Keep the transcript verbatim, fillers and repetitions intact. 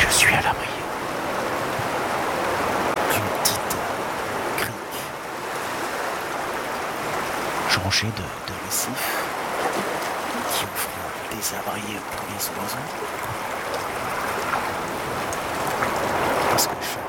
je suis à l'abri d'une petite crique jonchée de, de récifs qui offre des abris pour les oiseaux. Parce que chaque